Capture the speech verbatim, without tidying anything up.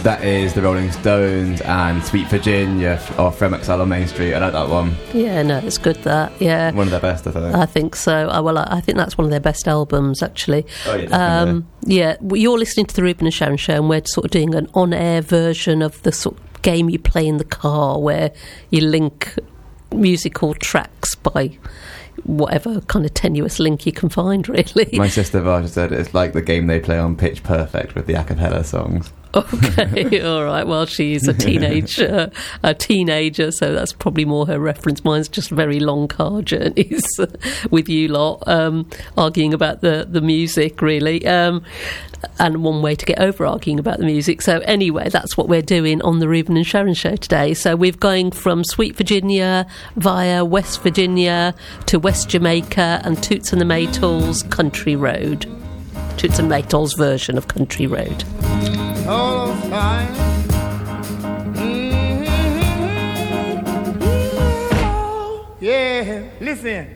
That is the Rolling Stones and Sweet Virginia off Remixell on Main Street. I like that one. Yeah, no, it's good, that, yeah. One of their best, I think. I think so. I, well, I, I think that's one of their best albums, actually. Oh, yeah, definitely. Um, yeah, well, you're listening to the Ruben and Sharon Show, and we're sort of doing an on-air version of the sort of game you play in the car where you link musical tracks by whatever kind of tenuous link you can find, really. My sister Vaja said it's like the game they play on Pitch Perfect with the a cappella songs. Okay, all right. Well, she's a teenage, uh, a teenager, so that's probably more her reference. Mine's just very long car journeys with you lot, um, arguing about the, the music, really. Um, and one way to get over arguing about the music. So anyway, that's what we're doing on the Ruben and Sharon Show today. So we're going from Sweet Virginia via West Virginia to West Jamaica and Toots and the Maytals Country Road. Toots and Maytals version of Country Road. All of time. Mm-hmm. Yeah, listen.